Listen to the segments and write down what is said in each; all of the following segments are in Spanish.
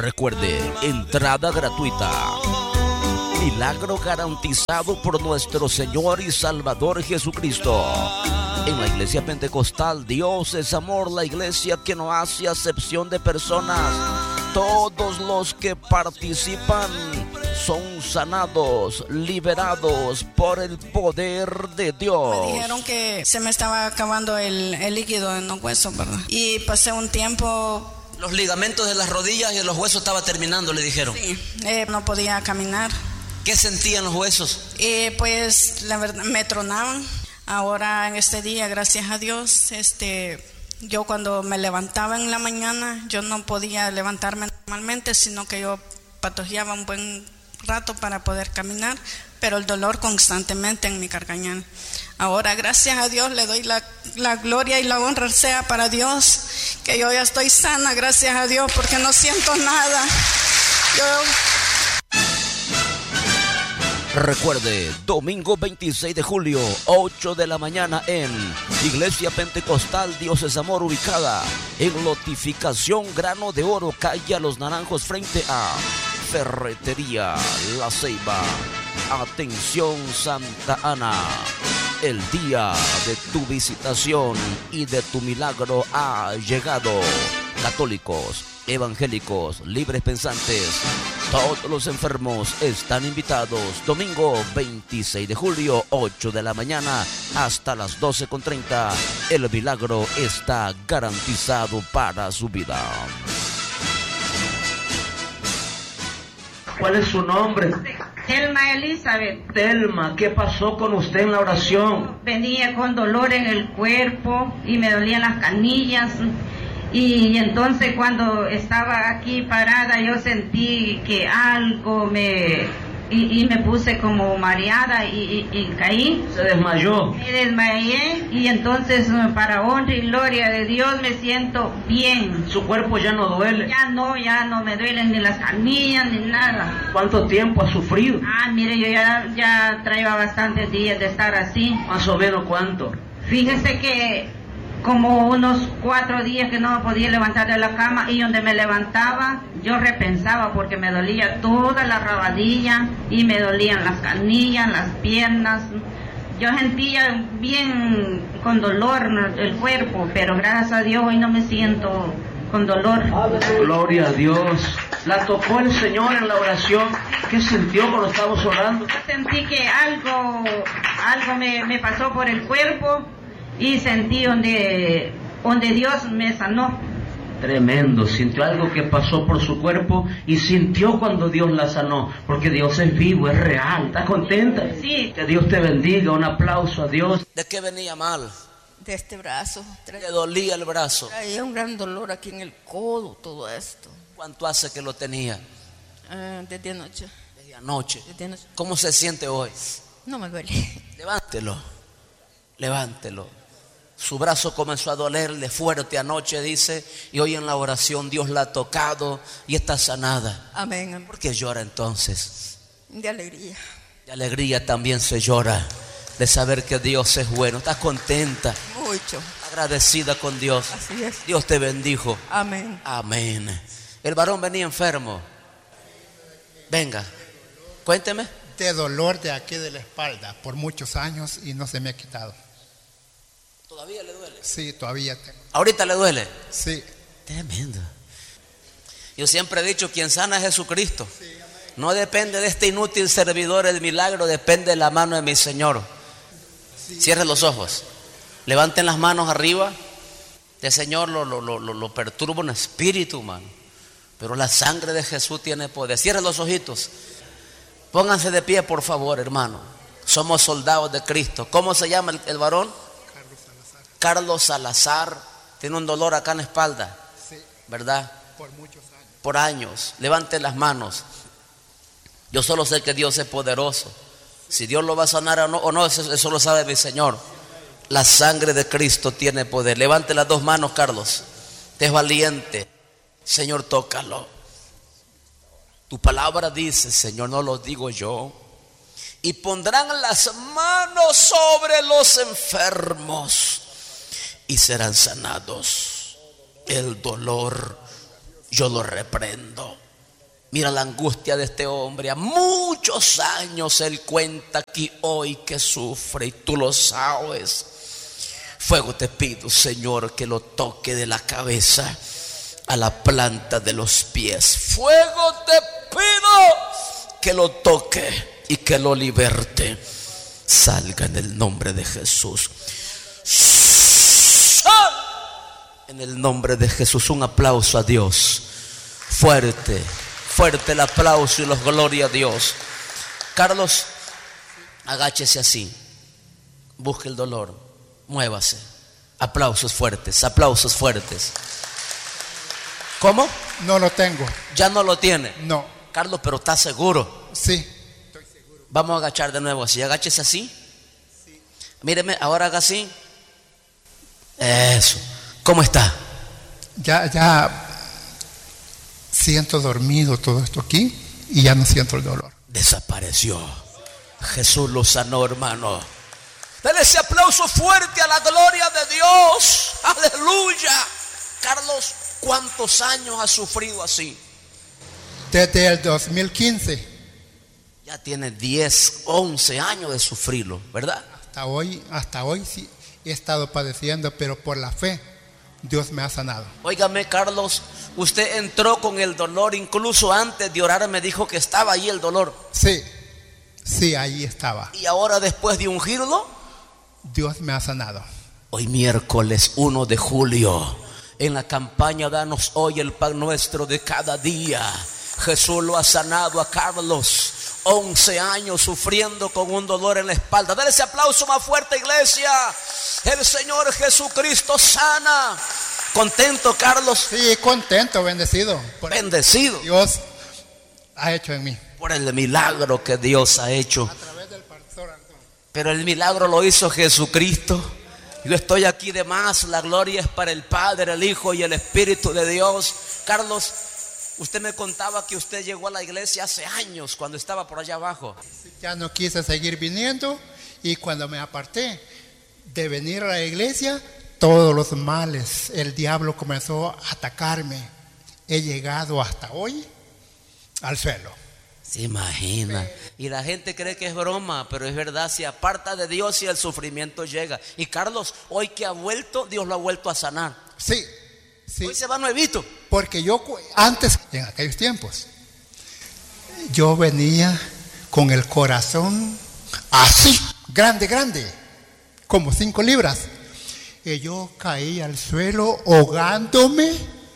Recuerde, entrada gratuita. Milagro garantizado por nuestro Señor y Salvador Jesucristo. En la Iglesia Pentecostal, Dios es amor, la iglesia que no hace acepción de personas. Todos los que participan son sanados, liberados por el poder de Dios. Me dijeron que se me estaba acabando el líquido en los huesos, ¿verdad? Y pasé un tiempo. Los ligamentos de las rodillas y de los huesos estaba terminando, le dijeron. Sí, no podía caminar. ¿Qué sentían los huesos? Pues la verdad me tronaban. Ahora en este día, gracias a Dios, yo cuando me levantaba en la mañana, yo no podía levantarme normalmente, sino que yo patojeaba un buen rato para poder caminar, pero el dolor constantemente en mi carcañal. Ahora, gracias a Dios, le doy la gloria y la honra sea para Dios, que yo ya estoy sana, gracias a Dios, porque no siento nada. Recuerde, domingo 26 de julio, 8 de la mañana en Iglesia Pentecostal Dios es Amor, ubicada en Lotificación Grano de Oro, calle Los Naranjos, frente a Ferretería La Ceiba. Atención Santa Ana, el día de tu visitación y de tu milagro ha llegado. Católicos, evangélicos, libres pensantes, todos los enfermos están invitados. Domingo 26 de julio, 8 de la mañana hasta las 12:30. El milagro está garantizado para su vida. ¿Cuál es su nombre? Telma Elizabeth. Telma, ¿qué pasó con usted en la oración? Venía con dolor en el cuerpo y me dolían las canillas. Y entonces cuando estaba aquí parada yo sentí que algo me puse como mareada y caí. ¿Se desmayó? Me desmayé y entonces para honra y gloria de Dios me siento bien. ¿Su cuerpo ya no duele? Ya no me duelen ni las canillas ni nada. ¿Cuánto tiempo ha sufrido? Mire, yo ya traía bastantes días de estar así. ¿Más o menos cuánto? Fíjese que como unos 4 días que no me podía levantar de la cama, y donde me levantaba yo repensaba porque me dolía toda la rabadilla y me dolían las canillas, las piernas. Yo sentía bien con dolor el cuerpo, pero gracias a Dios hoy no me siento con dolor. Gloria a Dios. ¿La tocó el Señor en la oración? ¿Qué sintió cuando estábamos orando? Yo sentí que algo me pasó por el cuerpo y sentí donde Dios me sanó. Tremendo, sintió algo que pasó por su cuerpo y sintió cuando Dios la sanó, porque Dios es vivo, es real. ¿Estás contenta? Sí. Que Dios te bendiga, un aplauso a Dios. ¿De qué venía mal? De este brazo. ¿Le dolía el brazo? Traía un gran dolor aquí en el codo, todo esto. ¿Cuánto hace que lo tenía? Desde anoche. Desde anoche. Desde anoche. ¿Cómo se siente hoy? No me duele. Levántelo. Su brazo comenzó a dolerle fuerte anoche, dice, y hoy en la oración Dios la ha tocado y está sanada. Amén. ¿Por qué llora entonces? De alegría. De alegría también se llora, de saber que Dios es bueno. ¿Estás contenta? Mucho. Agradecida con Dios. Así es. Dios te bendijo. Amén. Amén. El varón venía enfermo. Venga, cuénteme. De dolor de aquí de la espalda por muchos años y no se me ha quitado. ¿Todavía le duele? Sí, todavía tengo. ¿Ahorita le duele? Sí. Tremendo. Yo siempre he dicho, quien sana es Jesucristo. No depende de este inútil servidor el milagro, depende de la mano de mi Señor. Cierren los ojos. Levanten las manos arriba. Este Señor lo perturba un espíritu humano, pero la sangre de Jesús tiene poder. Cierren los ojitos. Pónganse de pie, por favor, hermano. Somos soldados de Cristo. ¿Cómo se llama el varón? Carlos Salazar. Tiene un dolor acá en la espalda. Sí. ¿Verdad? Por muchos años. Por años. Levanten las manos. Yo solo sé que Dios es poderoso. Si Dios lo va a sanar o no, eso lo sabe mi Señor. La sangre de Cristo tiene poder. Levante las dos manos, Carlos. Usted es valiente. Señor, tócalo. Tu palabra dice, Señor, no lo digo yo, y pondrán las manos sobre los enfermos y serán sanados. El dolor yo lo reprendo Mira la angustia de este hombre. A muchos años él cuenta aquí hoy que sufre y tú lo sabes. Fuego te pido, Señor, que lo toque de la cabeza a la planta de los pies. Fuego te pido que lo toque y que lo liberte. Salga en el nombre de Jesús. En el nombre de Jesús. Un aplauso a Dios. Fuerte el aplauso y los gloria a Dios. Carlos, agáchese así. Busque el dolor. Muévase. Aplausos fuertes, aplausos fuertes. ¿Cómo? No lo tengo. Ya no lo tiene. No. Carlos, pero ¿está seguro? Sí. Vamos a agachar de nuevo así. Agáchese así. Sí. Míreme, ahora haga así. Eso. ¿Cómo está? Ya siento dormido todo esto aquí y ya no siento el dolor. Desapareció. Jesús lo sanó, hermano. Dale ese aplauso fuerte a la gloria de Dios. Aleluya. Carlos, ¿cuántos años has sufrido así? Desde el 2015. Ya tiene 10, 11 años de sufrirlo, ¿verdad? Hasta hoy sí he estado padeciendo, pero por la fe Dios me ha sanado. Óigame, Carlos, usted entró con el dolor, incluso antes de orar me dijo que estaba ahí el dolor. Sí, ahí estaba. Y ahora después de ungirlo, Dios me ha sanado. Hoy miércoles 1 de julio, en la campaña Danos Hoy el Pan Nuestro de Cada Día, Jesús lo ha sanado a Carlos. 11 años sufriendo con un dolor en la espalda. Dale ese aplauso más fuerte, iglesia. El Señor Jesucristo sana. ¿Contento, Carlos? Sí, contento, bendecido. Bendecido. Dios ha hecho en mí. Por el milagro que Dios ha hecho. A través del pastor Antonio. Pero el milagro lo hizo Jesucristo. Yo estoy aquí de más. La gloria es para el Padre, el Hijo y el Espíritu de Dios. Carlos, usted me contaba que usted llegó a la iglesia hace años, cuando estaba por allá abajo. Ya no quise seguir viniendo, y cuando me aparté de venir a la iglesia, todos los males, el diablo comenzó a atacarme. He llegado hasta hoy al suelo. Se imagina. Y la gente cree que es broma, pero es verdad. Se aparta de Dios y el sufrimiento llega. Y Carlos, hoy que ha vuelto, Dios lo ha vuelto a sanar. Sí. Hoy se va nuevito. Porque yo antes, en aquellos tiempos, yo venía con el corazón así, grande, como 5 libras. Y yo caí al suelo ahogándome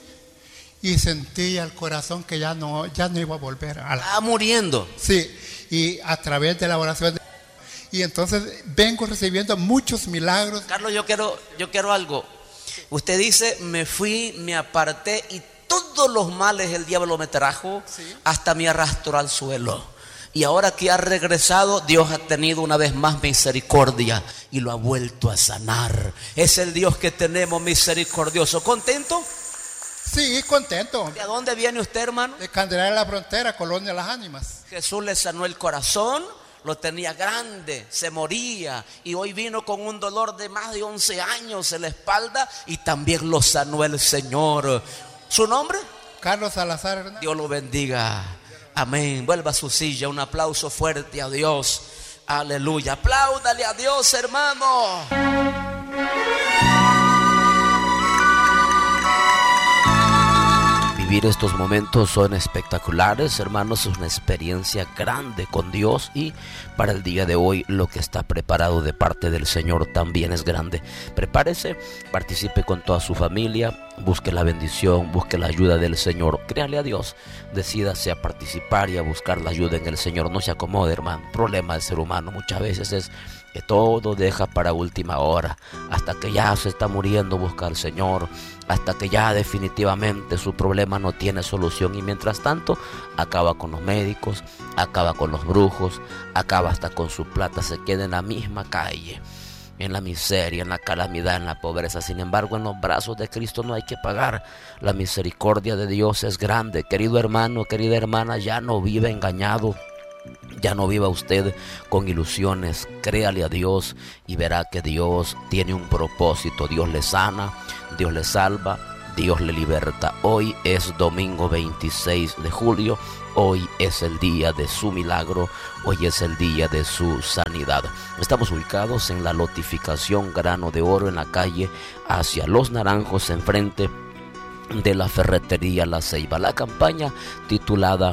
y sentía el corazón que ya no iba a volver a la... muriendo. Sí, y a través de la oración. Y entonces vengo recibiendo muchos milagros. Carlos, yo quiero algo. Usted dice, me fui, me aparté y todos los males el diablo me trajo, hasta me arrastró al suelo. Y ahora que ha regresado, Dios ha tenido una vez más misericordia y lo ha vuelto a sanar. Es el Dios que tenemos, misericordioso. ¿Contento? Sí, contento. ¿De dónde viene usted, hermano? De Candelaria de la Frontera, Colonia Las Ánimas. Jesús le sanó el corazón. Lo tenía grande, se moría, y hoy vino con un dolor de más de 11 años en la espalda, y también lo sanó el Señor. ¿Su nombre? Carlos Salazar Hernández. Dios lo bendiga. Amén. Vuelva a su silla. Un aplauso fuerte a Dios. Aleluya. Apláudale a Dios, hermano. Vivir estos momentos son espectaculares, hermanos. Es una experiencia grande con Dios, y para el día de hoy lo que está preparado de parte del Señor también es grande. Prepárese, participe con toda su familia, busque la bendición, busque la ayuda del Señor. Créale a Dios, decídase a participar y a buscar la ayuda en el Señor. No se acomode, hermano. El problema del ser humano muchas veces es que todo deja para última hora, hasta que ya se está muriendo, busca al Señor, hasta que ya definitivamente su problema no tiene solución, y mientras tanto acaba con los médicos, acaba con los brujos, acaba hasta con su plata, se queda en la misma calle, en la miseria, en la calamidad, en la pobreza. Sin embargo, en los brazos de Cristo no hay que pagar. La misericordia de Dios es grande. Querido hermano, querida hermana, ya no vive engañado. Ya no viva usted con ilusiones. Créale a Dios y verá que Dios tiene un propósito. Dios le sana, Dios le salva, Dios le liberta. Hoy es domingo 26 de julio. Hoy es el día de su milagro. Hoy es el día de su sanidad. Estamos ubicados en la lotificación Grano de Oro, en la calle Hacia los Naranjos, enfrente de la ferretería La Ceiba. La campaña titulada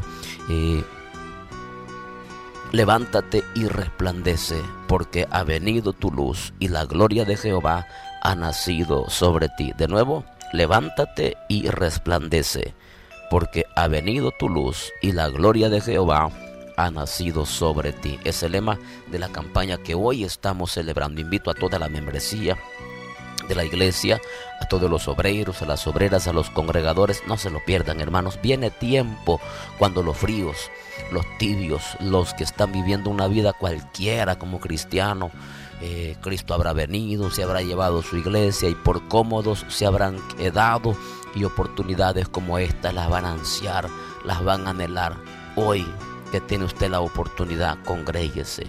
Levántate y resplandece, porque ha venido tu luz y la gloria de Jehová ha nacido sobre ti. De nuevo, levántate y resplandece, porque ha venido tu luz y la gloria de Jehová ha nacido sobre ti. Es el lema de la campaña que hoy estamos celebrando. Invito a toda la membresía de la iglesia, a todos los obreros, a las obreras, a los congregadores, no se lo pierdan, hermanos. Viene tiempo cuando los fríos, los tibios, los que están viviendo una vida cualquiera como cristiano, Cristo habrá venido, se habrá llevado su iglesia y por cómodos se habrán quedado, y oportunidades como esta las van a ansiar, las van a anhelar. Hoy que tiene usted la oportunidad, congréguese,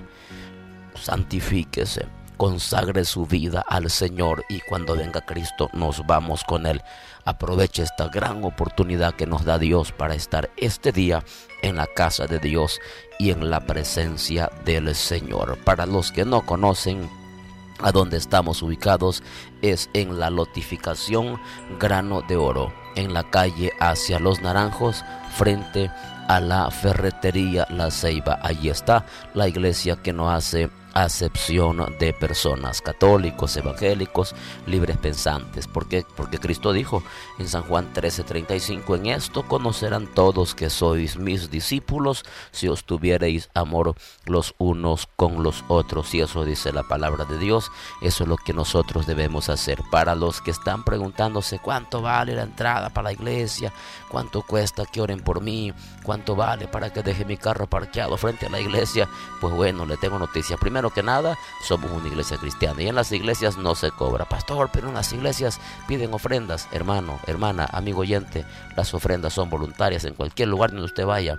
santifíquese, consagre su vida al Señor, y cuando venga Cristo nos vamos con Él. Aproveche esta gran oportunidad que nos da Dios para estar este día en la casa de Dios y en la presencia del Señor. Para los que no conocen a dónde estamos ubicados, es en la lotificación Grano de Oro, en la calle Hacia los Naranjos, frente a la ferretería La Ceiba. Allí está la iglesia que no hace acepción de personas, católicos, evangélicos, libres pensantes. ¿Por qué? Porque Cristo dijo en San Juan 13:35, en esto conocerán todos que sois mis discípulos, si os tuviereis amor los unos con los otros. Y eso dice la palabra de Dios. Eso es lo que nosotros debemos hacer. Para los que están preguntándose cuánto vale la entrada para la iglesia, cuánto cuesta que oren por mí, cuánto vale para que deje mi carro parqueado frente a la iglesia, pues bueno, le tengo noticias. Primero que nada, somos una iglesia cristiana y en las iglesias no se cobra. Pastor, pero en las iglesias piden ofrendas. Hermano, hermana, amigo oyente, las ofrendas son voluntarias en cualquier lugar donde usted vaya.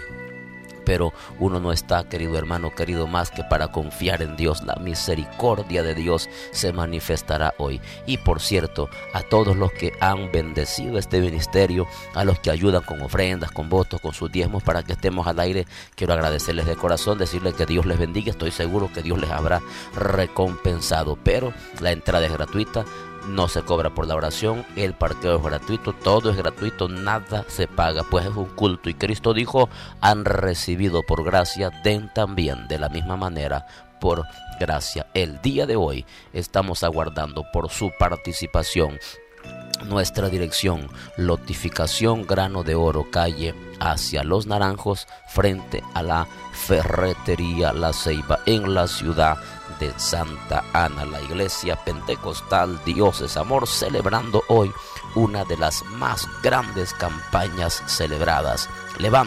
Pero uno no está, querido hermano, querido, más que para confiar en Dios. La misericordia de Dios se manifestará hoy. Y por cierto, a todos los que han bendecido este ministerio, a los que ayudan con ofrendas, con votos, con sus diezmos para que estemos al aire, quiero agradecerles de corazón, decirles que Dios les bendiga. Estoy seguro que Dios les habrá recompensado. Pero la entrada es gratuita. No se cobra por la oración, el parqueo es gratuito, todo es gratuito, nada se paga, pues es un culto. Y Cristo dijo, han recibido por gracia, den también de la misma manera por gracia. El día de hoy estamos aguardando por su participación. Nuestra dirección, lotificación Grano de Oro, calle Hacia los Naranjos, frente a la ferretería La Ceiba, en la ciudad de Santa Ana. La iglesia pentecostal Dios es Amor, celebrando hoy una de las más grandes campañas celebradas. Levántate.